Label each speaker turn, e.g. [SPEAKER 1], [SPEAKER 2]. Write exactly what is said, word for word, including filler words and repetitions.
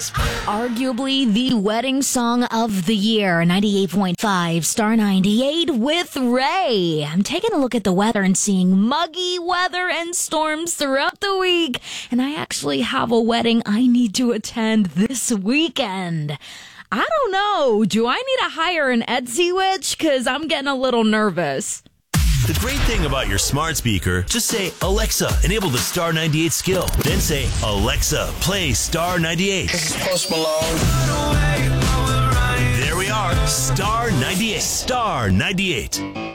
[SPEAKER 1] Arguably the wedding song of the year, ninety-eight point five, Star ninety-eight with Ray. I'm taking a look at the weather and seeing muggy weather and storms throughout the week. And I actually have a wedding I need to attend this weekend. I don't know. Do I need to hire an Etsy witch? Because I'm getting a little nervous.
[SPEAKER 2] The great thing about your smart speaker, just say, Alexa, enable the Star ninety-eight skill. Then say, Alexa, play Star ninety-eight.
[SPEAKER 3] This is Post Malone.
[SPEAKER 2] There we are, Star ninety-eight. Star ninety-eight.